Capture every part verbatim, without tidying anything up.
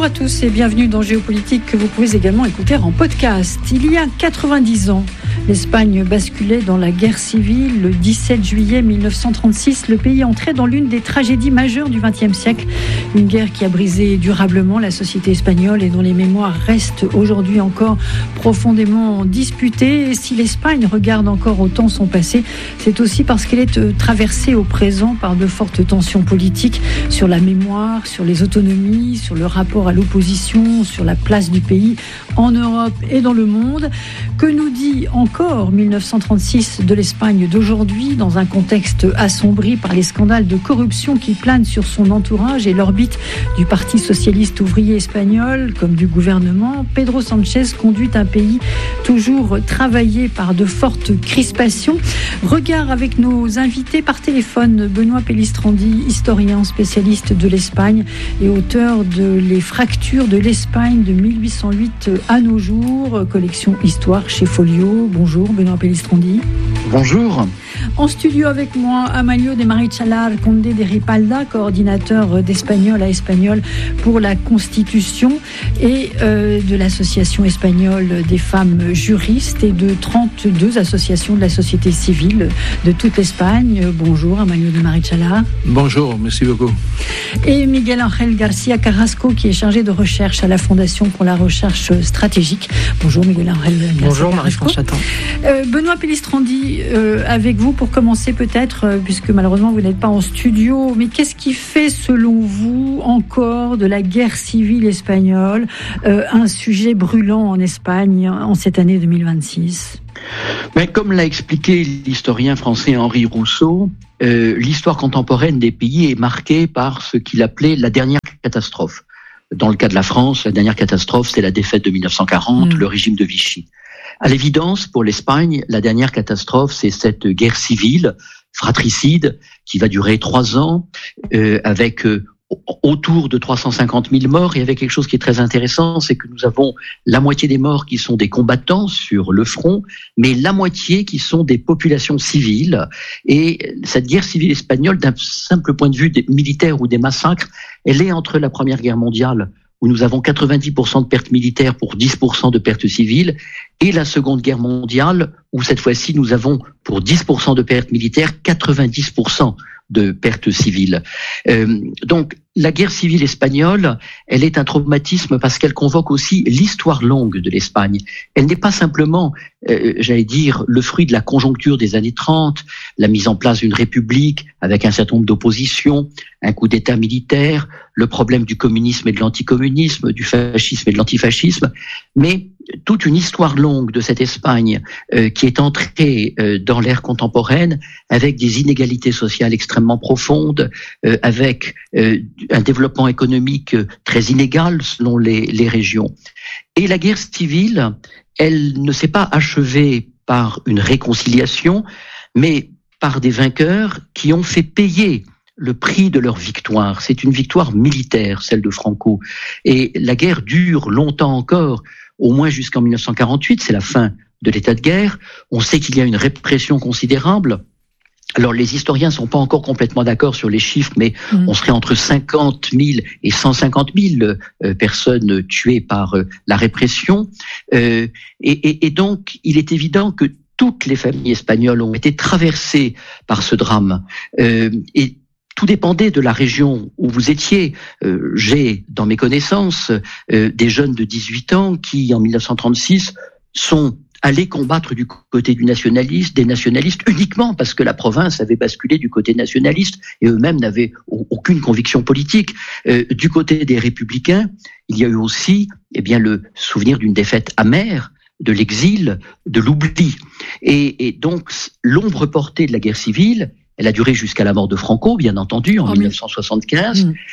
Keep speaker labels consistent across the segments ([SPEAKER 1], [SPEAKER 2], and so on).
[SPEAKER 1] Bonjour à tous et bienvenue dans Géopolitique que vous pouvez également écouter en podcast. Il y a quatre-vingt-dix ans, l'Espagne basculait dans la guerre civile. Le dix-sept juillet mille neuf cent trente-six, le pays entrait dans l'une des tragédies majeures du vingtième siècle. Une guerre qui a brisé durablement la société espagnole et dont les mémoires restent aujourd'hui encore profondément disputées. Et si l'Espagne regarde encore autant son passé, c'est aussi parce qu'elle est traversée au présent par de fortes tensions politiques sur la mémoire, sur les autonomies, sur le rapport à l'opposition, sur la place du pays en Europe et dans le monde. Que nous dit encore mille neuf cent trente-six de l'Espagne d'aujourd'hui, dans un contexte assombri par les scandales de corruption qui planent sur son entourage et l'orbite du Parti socialiste ouvrier espagnol comme du gouvernement? Pedro Sánchez conduit un pays toujours travaillé par de fortes crispations. Regard avec nos invités par téléphone. Benoît Pellistrandi, historien spécialiste de l'Espagne et auteur de Les fractures de l'Espagne de mille huit cent huit à nos jours, collection Histoire chez Folio. Bonjour Benoît Pellistrandi.
[SPEAKER 2] Bonjour.
[SPEAKER 1] En studio avec moi, Amalio de Marichalar Conde de Ripalda, coordinateur d'Espagnol à Espagnol pour la Constitution et euh, de l'Association espagnole des femmes juristes et de trente-deux associations de la société civile de toute l'Espagne. Bonjour Amalio de Marichalar.
[SPEAKER 2] Bonjour, merci beaucoup.
[SPEAKER 1] Et Miguel Ángel García Carrasco, qui est chargé de recherche à la Fondation pour la recherche stratégique. Bonjour Miguel Ángel García.
[SPEAKER 3] Bonjour Marie-France Chatin.
[SPEAKER 1] Euh, Benoît Pellistrandi, euh, avec vous pour commencer peut-être, euh, puisque malheureusement vous n'êtes pas en studio, mais qu'est-ce qui fait selon vous encore de la guerre civile espagnole euh, un sujet brûlant en Espagne en cette année deux mille vingt-six?
[SPEAKER 2] Mais comme l'a expliqué l'historien français Henri Rousseau, euh, l'histoire contemporaine des pays est marquée par ce qu'il appelait la dernière catastrophe. Dans le cas de la France, la dernière catastrophe, c'est la défaite de mille neuf cent quarante, mmh. le régime de Vichy. À l'évidence, pour l'Espagne, la dernière catastrophe, c'est cette guerre civile fratricide qui va durer trois ans, euh, avec euh, autour de trois cent cinquante mille morts, et avec quelque chose qui est très intéressant, c'est que nous avons la moitié des morts qui sont des combattants sur le front, mais la moitié qui sont des populations civiles. Et cette guerre civile espagnole, d'un simple point de vue des militaires ou des massacres, elle est entre la Première Guerre mondiale, où nous avons quatre-vingt-dix pour cent de pertes militaires pour dix pour cent de pertes civiles, et la Seconde Guerre mondiale, où cette fois-ci nous avons pour dix pour cent de pertes militaires, quatre-vingt-dix pour cent de pertes civiles. Euh, donc, la guerre civile espagnole, elle est un traumatisme parce qu'elle convoque aussi l'histoire longue de l'Espagne. Elle n'est pas simplement, euh, j'allais dire, le fruit de la conjoncture des années trente, la mise en place d'une république avec un certain nombre d'oppositions, un coup d'État militaire, le problème du communisme et de l'anticommunisme, du fascisme et de l'antifascisme, mais toute une histoire longue de cette Espagne euh, qui est entrée euh, dans l'ère contemporaine avec des inégalités sociales extrêmement profondes, euh, avec euh, un développement économique très inégal selon les, les régions. Et la guerre civile, elle ne s'est pas achevée par une réconciliation, mais par des vainqueurs qui ont fait payer le prix de leur victoire. C'est une victoire militaire, celle de Franco. Et la guerre dure longtemps encore, au moins jusqu'en mille neuf cent quarante-huit, c'est la fin de l'état de guerre. On sait qu'il y a une répression considérable. Alors, les historiens ne sont pas encore complètement d'accord sur les chiffres, mais mmh. on serait entre cinquante mille et cent cinquante mille euh, personnes tuées par euh, la répression. Euh, et, et, et donc, il est évident que toutes les familles espagnoles ont été traversées par ce drame. Euh, et tout dépendait de la région où vous étiez. Euh, j'ai, dans mes connaissances, euh, des jeunes de dix-huit ans qui, en mille neuf cent trente-six, sont allés combattre du côté du nationaliste, des nationalistes, uniquement parce que la province avait basculé du côté nationaliste et eux-mêmes n'avaient aucune conviction politique. Euh, du côté des républicains, il y a eu aussi eh bien, le souvenir d'une défaite amère, de l'exil, de l'oubli. Et, et donc, l'ombre portée de la guerre civile, elle a duré jusqu'à la mort de Franco, bien entendu, en oh, mille neuf cent soixante-quinze. Mmh.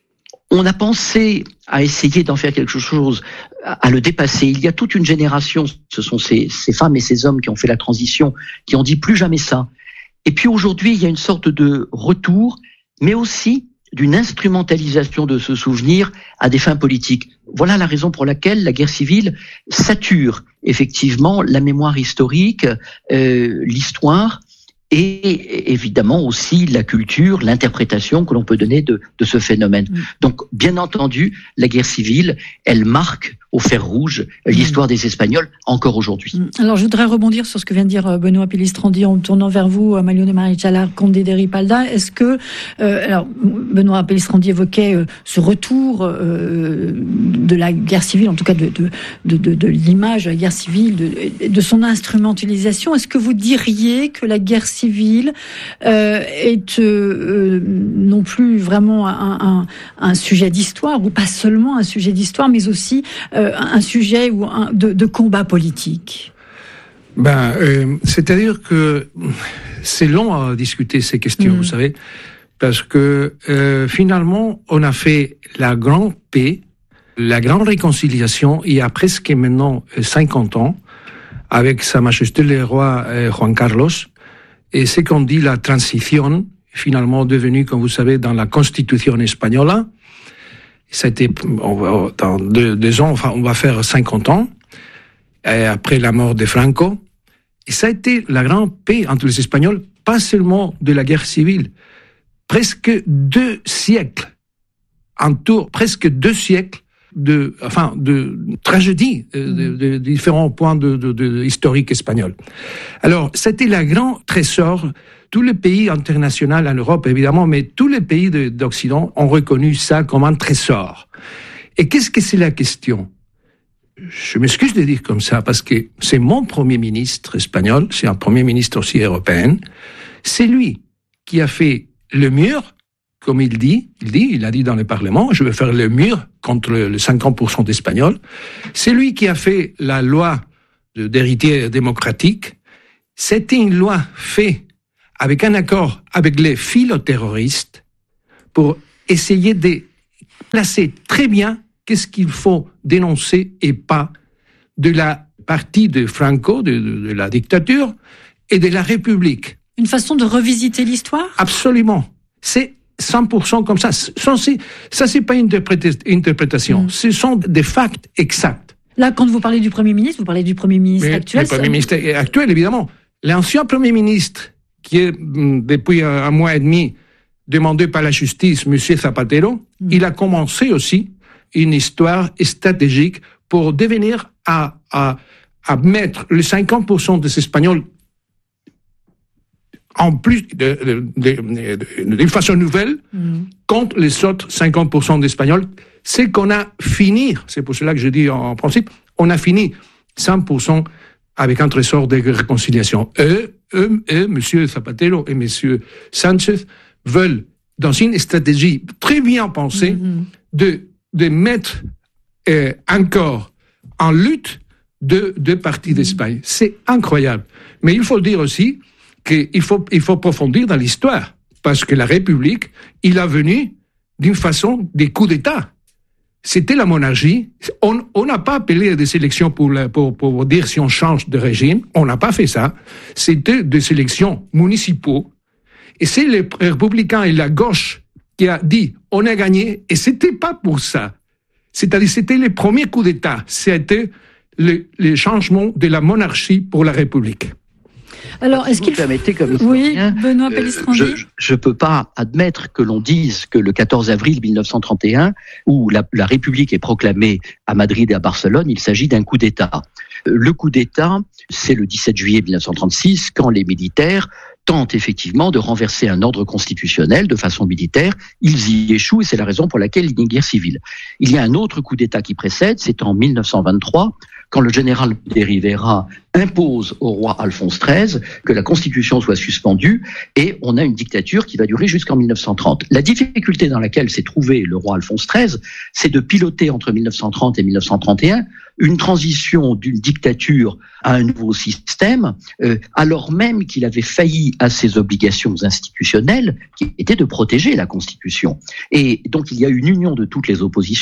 [SPEAKER 2] On a pensé à essayer d'en faire quelque chose, à le dépasser. Il y a toute une génération, ce sont ces, ces femmes et ces hommes qui ont fait la transition, qui ont dit plus jamais ça. Et puis aujourd'hui, il y a une sorte de retour, mais aussi d'une instrumentalisation de ce souvenir à des fins politiques. Voilà la raison pour laquelle la guerre civile sature effectivement la mémoire historique, euh, l'histoire, et évidemment aussi la culture, l'interprétation que l'on peut donner de, de ce phénomène. Mmh. Donc, bien entendu, la guerre civile, elle marque au fer rouge l'histoire mmh. des Espagnols encore aujourd'hui.
[SPEAKER 1] Alors, je voudrais rebondir sur ce que vient de dire Benoît Pellistrandi en tournant vers vous, Marione Marichalar, comte de Ripalda. Est-ce que, euh, alors, Benoît Pellistrandi évoquait euh, ce retour euh, de la guerre civile, en tout cas de, de, de, de, de l'image de la guerre civile, de, de son instrumentalisation. Est-ce que vous diriez que la guerre civile euh, est euh, non plus vraiment un, un, un sujet d'histoire, ou pas seulement un sujet d'histoire, mais aussi euh, un sujet ou un, de, de combat politique?
[SPEAKER 3] Ben, euh, c'est-à-dire que c'est long à discuter ces questions, mmh. vous savez, parce que euh, finalement, on a fait la grande paix, la grande réconciliation il y a presque maintenant cinquante ans, avec Sa Majesté le roi euh, Juan Carlos, et c'est qu'on dit la transition, finalement devenue, comme vous savez, dans la Constitution espagnole. Ça a été, dans deux, deux ans, enfin, on va faire cinquante ans, après la mort de Franco. Et ça a été la grande paix entre les Espagnols, pas seulement de la guerre civile. Presque deux siècles, en tout, presque deux siècles de, enfin, de tragédie, de, de, de différents points de, de, de historique espagnol. Alors, c'était le grand trésor. Tous les pays internationaux en Europe, évidemment, mais tous les pays de, d'Occident ont reconnu ça comme un trésor. Et qu'est-ce que c'est la question? Je m'excuse de dire comme ça, parce que c'est mon premier ministre espagnol, c'est un premier ministre aussi européen. C'est lui qui a fait le mur, comme il dit, il dit, il a dit dans le Parlement, je vais faire le mur contre le cinquante pour cent d'Espagnols. C'est lui qui a fait la loi d'héritier démocratique. C'était une loi faite avec un accord avec les philo-terroristes pour essayer de placer très bien qu'est-ce qu'il faut dénoncer et pas de la partie de Franco, de, de, de la dictature, et de la République.
[SPEAKER 1] Une façon de revisiter l'histoire ?
[SPEAKER 3] Absolument. C'est cent pour cent comme ça. Ça, c'est, ça, c'est pas une interprétation. Mmh. Ce sont des facts exacts.
[SPEAKER 1] Là, quand vous parlez du Premier ministre, vous parlez du Premier ministre
[SPEAKER 3] Mais
[SPEAKER 1] actuel.
[SPEAKER 3] Le Premier ministre actuel, évidemment. L'ancien Premier ministre, qui est depuis un mois et demi demandé par la justice, M. Zapatero, mmh. il a commencé aussi une histoire stratégique pour devenir à, à, à mettre les cinquante pour cent des Espagnols en plus de, de, de, de, d'une façon nouvelle mmh. contre les autres cinquante pour cent d'Espagnols. C'est qu'on a fini, c'est pour cela que je dis en principe, on a fini cent pour cent avec un trésor de réconciliation. Eux, eux, eux, M. Zapatero et M. Sánchez veulent, dans une stratégie très bien pensée, mmh. de, de mettre euh, encore en lutte deux, deux parties d'Espagne. C'est incroyable. Mais il faut dire aussi qu'il faut, il faut approfondir dans l'histoire, parce que la République, il a venu d'une façon des coups d'État. C'était la monarchie. On, on n'a pas appelé des élections pour, la, pour, pour dire si on change de régime. On n'a pas fait ça. C'était des élections municipaux. Et c'est les républicains et la gauche qui a dit on a gagné. Et c'était pas pour ça. C'est-à-dire c'était les premiers coups d'État. C'était le, le changement de la monarchie pour la République.
[SPEAKER 1] Alors, est-ce
[SPEAKER 2] si
[SPEAKER 1] qu'il
[SPEAKER 2] vous permettez, comme
[SPEAKER 1] oui, Benoît Pellistrandi.
[SPEAKER 2] Euh, je ne peux pas admettre que l'on dise que le quatorze avril mille neuf cent trente et un, où la, la République est proclamée à Madrid et à Barcelone, il s'agit d'un coup d'État. Le coup d'État, c'est le dix-sept juillet mille neuf cent trente-six, quand les militaires tentent effectivement de renverser un ordre constitutionnel de façon militaire. Ils y échouent et c'est la raison pour laquelle il y a une guerre civile. Il y a un autre coup d'État qui précède, c'est en mille neuf cent vingt-trois, quand le général de Rivera impose au roi Alphonse treize que la Constitution soit suspendue et on a une dictature qui va durer jusqu'en mille neuf cent trente. La difficulté dans laquelle s'est trouvé le roi Alphonse treize, c'est de piloter entre mille neuf cent trente et mille neuf cent trente et un une transition d'une dictature à un nouveau système, euh, alors même qu'il avait failli à ses obligations institutionnelles, qui étaient de protéger la Constitution. Et donc il y a une union de toutes les oppositions,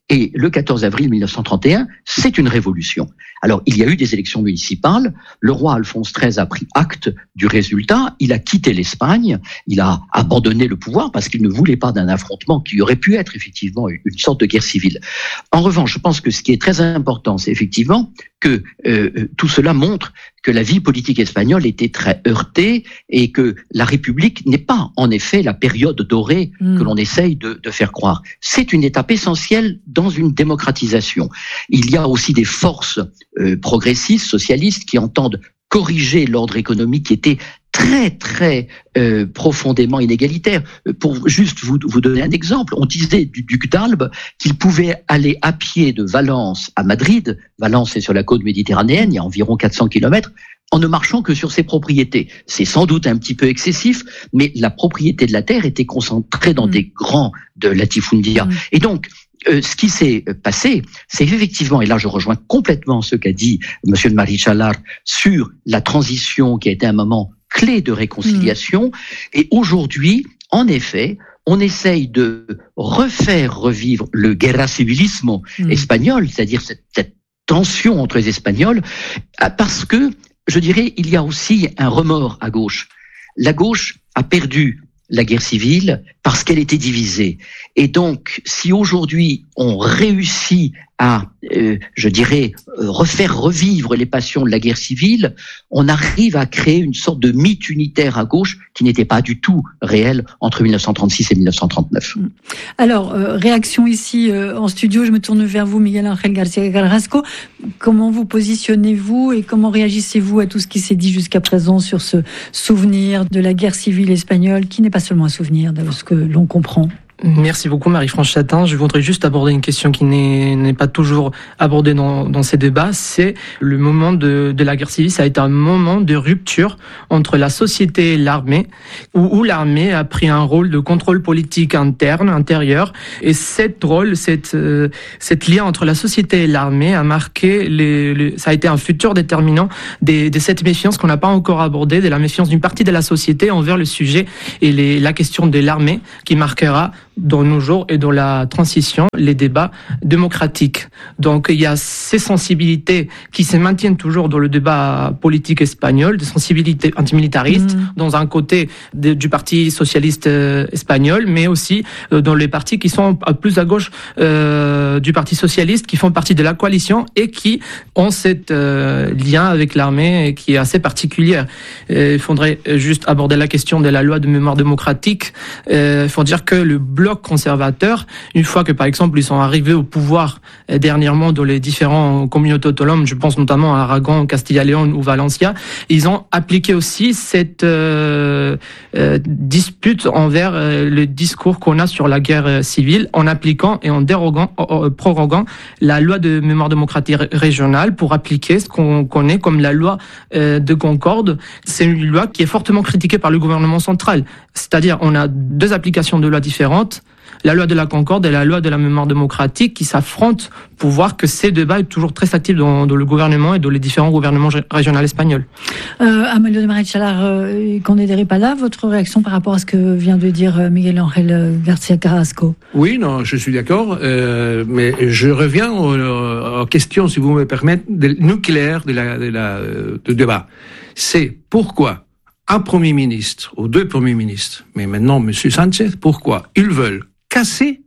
[SPEAKER 2] Et le quatorze avril mille neuf cent trente et un, c'est une révolution. Alors, il y a eu des élections municipales. Le roi Alphonse treize a pris acte du résultat. Il a quitté l'Espagne. Il a abandonné le pouvoir parce qu'il ne voulait pas d'un affrontement qui aurait pu être effectivement une sorte de guerre civile. En revanche, je pense que ce qui est très important, c'est effectivement que euh, tout cela montre que la vie politique espagnole était très heurtée et que la République n'est pas, en effet, la période dorée mmh. que l'on essaye de, de faire croire. C'est une étape essentielle dans une démocratisation. Il y a aussi des forces euh, progressistes, socialistes, qui entendent corriger l'ordre économique qui était très, très euh, profondément inégalitaire. Pour juste vous, vous donner un exemple, on disait du duc d'Albe qu'il pouvait aller à pied de Valence à Madrid, Valence est sur la côte méditerranéenne, il y a environ quatre cents kilomètres, en ne marchant que sur ses propriétés. C'est sans doute un petit peu excessif, mais la propriété de la terre était concentrée dans mmh. des grands de latifundia. Mmh. Et donc, Euh, ce qui s'est passé, c'est effectivement, et là je rejoins complètement ce qu'a dit Monsieur de Marichalar sur la transition qui a été un moment clé de réconciliation. Mmh. Et aujourd'hui, en effet, on essaye de refaire revivre le guerra civilismo mmh. espagnol, c'est-à-dire cette, cette tension entre les Espagnols, parce que, je dirais, il y a aussi un remords à gauche. La gauche a perdu la guerre civile parce qu'elle était divisée. Et donc, si aujourd'hui on réussit à, euh, je dirais, euh, refaire revivre les passions de la guerre civile, on arrive à créer une sorte de mythe unitaire à gauche qui n'était pas du tout réel entre mille neuf cent trente-six et mille neuf cent trente-neuf.
[SPEAKER 1] Alors, euh, réaction ici euh, en studio, je me tourne vers vous, Miguel Ángel García Carrasco. Comment vous positionnez-vous et comment réagissez-vous à tout ce qui s'est dit jusqu'à présent sur ce souvenir de la guerre civile espagnole, qui n'est pas seulement un souvenir, de ce que l'on comprend?
[SPEAKER 4] Merci beaucoup Marie-France Chatin. Je voudrais juste aborder une question qui n'est, n'est pas toujours abordée dans, dans ces débats. C'est le moment de, de la guerre civile. Ça a été un moment de rupture entre la société et l'armée, où, où l'armée a pris un rôle de contrôle politique interne, intérieur. Et cette rôle, cette, euh, cette lien entre la société et l'armée a marqué les, les, ça a été un futur déterminant des, de cette méfiance qu'on n'a pas encore abordée, de la méfiance d'une partie de la société envers le sujet et les, la question de l'armée qui marquera dans nos jours et dans la transition, les débats démocratiques. Donc, il y a ces sensibilités qui se maintiennent toujours dans le débat politique espagnol, des sensibilités antimilitaristes, mmh. dans un côté de, du Parti socialiste euh, espagnol, mais aussi euh, dans les partis qui sont plus à gauche euh, du Parti socialiste, qui font partie de la coalition et qui ont cet euh, lien avec l'armée qui est assez particulier. Il faudrait juste aborder la question de la loi de mémoire démocratique. Il euh, faut dire que le bloc conservateur, une fois que par exemple ils sont arrivés au pouvoir euh, dernièrement dans les différents communautés autonomes, je pense notamment à Aragon, Castilla-Léon ou Valencia, ils ont appliqué aussi cette euh, euh, dispute envers euh, le discours qu'on a sur la guerre civile en appliquant et en dérogant, en proroguant la loi de mémoire démocratique régionale pour appliquer ce qu'on connaît comme la loi euh, de Concorde. C'est une loi qui est fortement critiquée par le gouvernement central. C'est-à-dire, on a deux applications de lois différentes, la loi de la Concorde et la loi de la mémoire démocratique, qui s'affrontent pour voir que ces débats est toujours très actifs dans, dans le gouvernement et dans les différents gouvernements régionaux espagnols.
[SPEAKER 1] Euh, Amalio de Marichalar, euh, Condé Pala, votre réaction par rapport à ce que vient de dire Miguel Ángel García Carrasco?
[SPEAKER 3] Oui, non, je suis d'accord, euh, mais je reviens aux, aux questions, si vous me permettez, nucléaires de la, de la, de débat. C'est pourquoi un Premier ministre, ou deux Premiers ministres, mais maintenant M. Sanchez, pourquoi ils veulent casser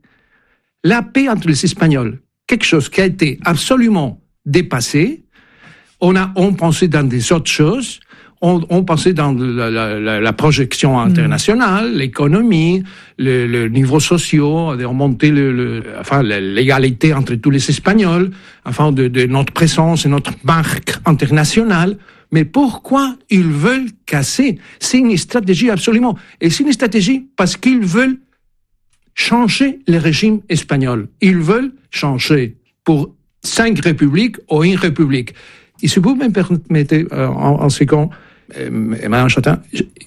[SPEAKER 3] la paix entre les Espagnols, quelque chose qui a été absolument dépassé. On a, on pensait dans des autres choses, on, on pensait dans la, la, la projection internationale, mmh. l'économie, le, le niveau social, de remonter le, le, enfin, l'égalité entre tous les Espagnols, enfin, de, de notre présence et notre marque internationale. Mais pourquoi ils veulent casser? C'est une stratégie absolument. Et c'est une stratégie parce qu'ils veulent changer le régime espagnol. Ils veulent changer pour cinq républiques ou une république. Et si vous me permettez, euh, en, en second, euh, Madame Chatin,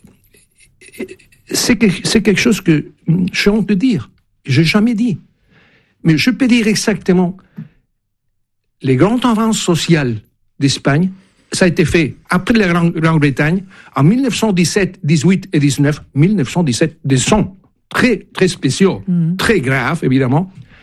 [SPEAKER 3] c'est, que, c'est quelque chose que j'ai honte de dire. Je n'ai jamais dit. Mais je peux dire exactement les grandes avances sociales d'Espagne. Ça a été fait après la Grande-Bretagne, en mille neuf cent dix-sept, dix-huit et dix-neuf. mille neuf cent dix-sept, des sons très, très spéciaux, mmh. très graves, évidemment.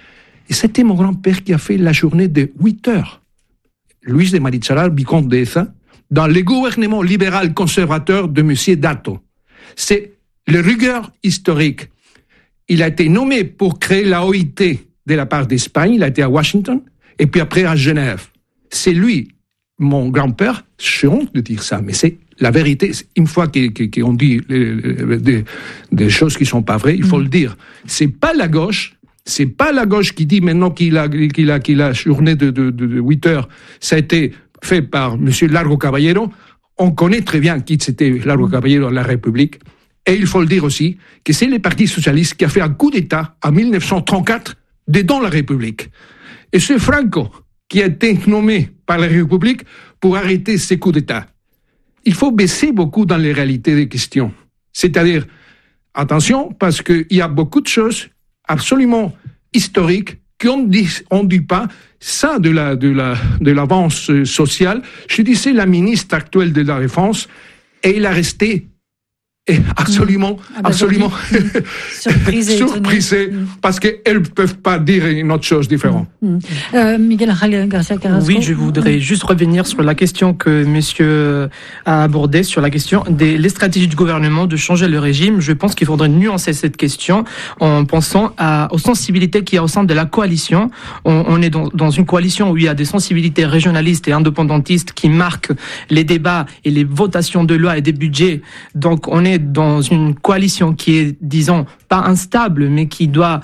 [SPEAKER 3] Et c'était mon grand-père qui a fait la journée de huit heures. Luis de Marichalar, vicomte d'Eza, dans le gouvernement libéral conservateur de M. Dato. C'est le rigueur historique. Il a été nommé pour créer la O I T de la part d'Espagne, il a été à Washington, et puis après à Genève. C'est lui, mon grand-père, j'ai honte de dire ça, mais c'est la vérité. Une fois qu'on dit des, des choses qui sont pas vraies, il faut mmh. le dire. C'est pas la gauche, c'est pas la gauche qui dit maintenant qu'il a, qu'il a, qu'il a journée de, de, de, de huit heures, ça a été fait par M. Largo Caballero. On connaît très bien qui c'était Largo Caballero à la République. Et il faut le dire aussi, que c'est le Parti socialiste qui a fait un coup d'État en mille neuf cent trente-quatre dedans la République. Et c'est Franco qui a été nommé par la République pour arrêter ces coups d'État. Il faut baisser beaucoup dans les réalités des questions. C'est-à-dire, attention, parce qu'il y a beaucoup de choses absolument historiques qu'on ne dit, on dit pas. Ça, de la, de la, de l'avance sociale, je disais la ministre actuelle de la Défense, et il a resté Et absolument, ah bah absolument
[SPEAKER 1] surprisé,
[SPEAKER 3] surprisé parce qu'elles ne peuvent pas dire une autre chose différente.
[SPEAKER 1] Mmh. Euh, Miguel Garcia Carrasco.
[SPEAKER 4] Oui, je voudrais juste revenir sur la question que monsieur a abordée, sur la question des les stratégies du gouvernement de changer le régime. Je pense qu'il faudrait nuancer cette question en pensant à, aux sensibilités qu'il y a au sein de la coalition. On, on est dans, dans une coalition où il y a des sensibilités régionalistes et indépendantistes qui marquent les débats et les votations de lois et des budgets. Donc, on est dans une coalition qui est, disons, pas instable, mais qui doit,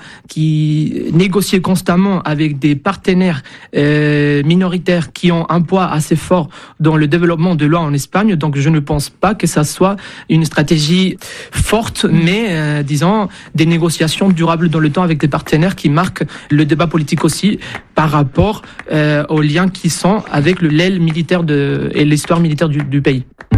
[SPEAKER 4] qui négocier constamment avec des partenaires euh, minoritaires qui ont un poids assez fort dans le développement de lois en Espagne. Donc, je ne pense pas que ça soit une stratégie forte, mais euh, disons des négociations durables dans le temps avec des partenaires qui marquent le débat politique aussi par rapport euh, aux liens qui sont avec le l'aile militaire de et l'histoire militaire du, du pays.